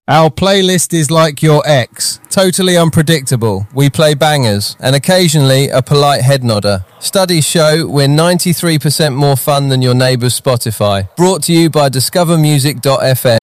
Our playlist is like your ex, totally unpredictable. We play bangers and occasionally a polite head nodder. Studies show we're 93% more fun than your neighbour's Spotify. Brought to you by discovermusic.fm.